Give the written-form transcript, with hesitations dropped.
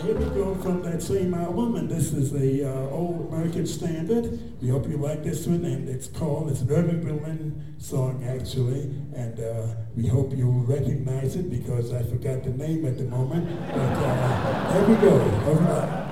here we go from that same album, and this is a old American standard. We hope you like this one, and it's an Irving Berlin song actually, and we hope you'll recognize it because I forgot the name at the moment. But here we go. All right.